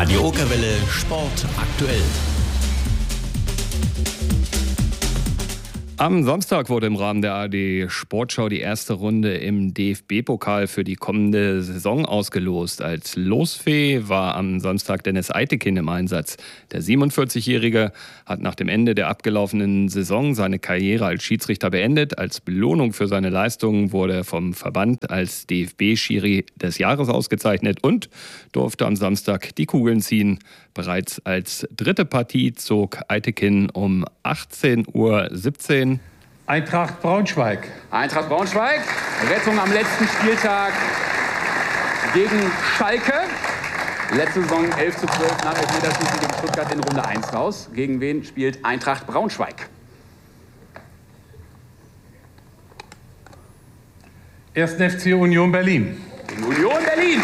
Radio Okerwelle Sport aktuell. Am Samstag wurde im Rahmen der ARD Sportschau die erste Runde im DFB-Pokal für die kommende Saison ausgelost. Als Losfee war am Samstag Dennis Eitekin im Einsatz. Der 47-Jährige hat nach dem Ende der abgelaufenen Saison seine Karriere als Schiedsrichter beendet. Als Belohnung für seine Leistungen wurde er vom Verband als DFB-Schiri des Jahres ausgezeichnet und durfte am Samstag die Kugeln ziehen. Bereits als dritte Partie zog Eitekin um 18:17 Uhr Eintracht Braunschweig. Eintracht Braunschweig, Rettung am letzten Spieltag gegen Schalke. Letzte Saison 11:12 nach Elfmeterschießen gegen Stuttgart in Runde 1 raus. Gegen wen spielt Eintracht Braunschweig? 1. FC Union Berlin. Gegen Union Berlin.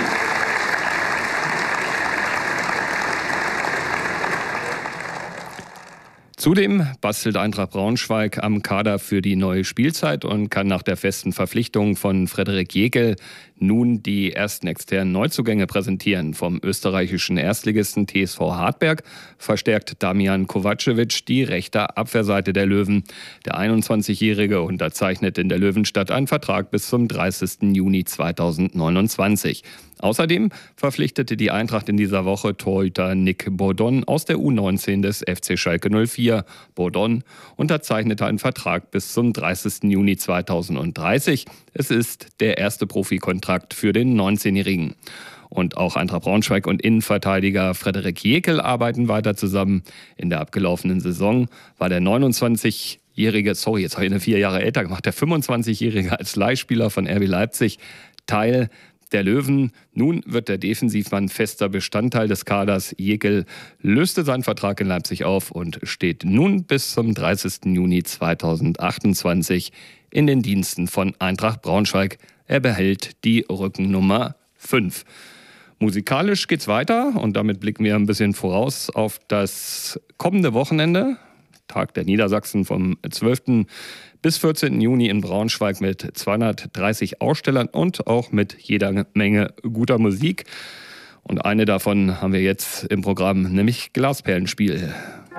Zudem bastelt Eintracht Braunschweig am Kader für die neue Spielzeit und kann nach der festen Verpflichtung von Frederik Jekyll nun die ersten externen Neuzugänge präsentieren. Vom österreichischen Erstligisten TSV Hartberg verstärkt Damian Kovacevic die rechte Abwehrseite der Löwen. Der 21-Jährige unterzeichnet in der Löwenstadt einen Vertrag bis zum 30. Juni 2029. Außerdem verpflichtete die Eintracht in dieser Woche Torhüter Nick Bourdon aus der U19 des FC Schalke 04. Bourdon unterzeichnete einen Vertrag bis zum 30. Juni 2030. Es ist der erste Profikontrakt für den 19-Jährigen. Und auch Eintracht Braunschweig und Innenverteidiger Frederik Jekyll arbeiten weiter zusammen. In der abgelaufenen Saison war der 29-Jährige, jetzt habe ich eine 4 Jahre älter gemacht, der 25-Jährige als Leihspieler von RB Leipzig Teil der Löwen. Nun wird der Defensivmann fester Bestandteil des Kaders. Jekyll löste seinen Vertrag in Leipzig auf und steht nun bis zum 30. Juni 2028 in den Diensten von Eintracht Braunschweig. Er behält die Rückennummer 5. Musikalisch geht's weiter und damit blicken wir ein bisschen voraus auf das kommende Wochenende. Tag der Niedersachsen vom 12. bis 14. Juni in Braunschweig mit 230 Ausstellern und auch mit jeder Menge guter Musik. Und eine davon haben wir jetzt im Programm, nämlich Glasperlenspiel.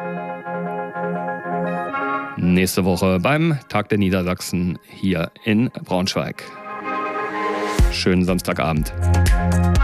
Nächste Woche beim Tag der Niedersachsen hier in Braunschweig. Schönen Samstagabend.